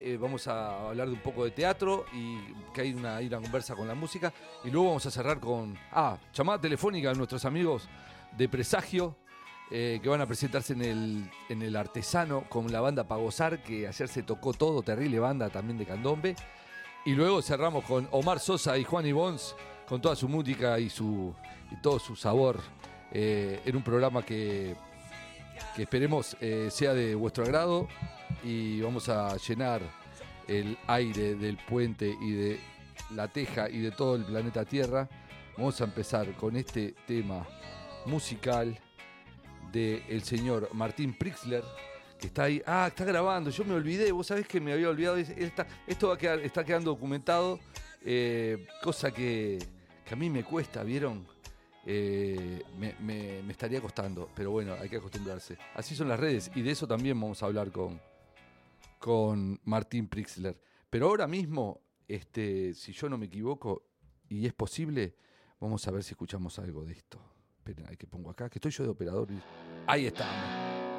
Vamos a hablar de un poco de teatro y que hay una conversa con la música. Y luego vamos a cerrar con llamada telefónica a nuestros amigos de Presagio, que van a presentarse en el Artesano con la banda Pa' Gozar, que ayer se tocó todo, terrible banda también de candombe. Y luego cerramos con Omar Sosa y Juan Ibons con toda su música y todo su sabor, en un programa que esperemos sea de vuestro agrado, y vamos a llenar el aire del puente y de la Teja y de todo el planeta Tierra. Vamos a empezar con este tema musical del señor Martín Prixler, que está ahí. Está grabando, yo me olvidé, vos sabés que me había olvidado. Esto está quedando documentado, cosa que a mí me cuesta, ¿vieron? Me estaría costando, pero bueno, hay que acostumbrarse. Así son las redes, y de eso también vamos a hablar con Martín Prixler. Pero ahora mismo, si yo no me equivoco, y es posible, vamos a ver si escuchamos algo de esto. Esperen, hay que pongo acá, que estoy yo de operador. Ahí estamos.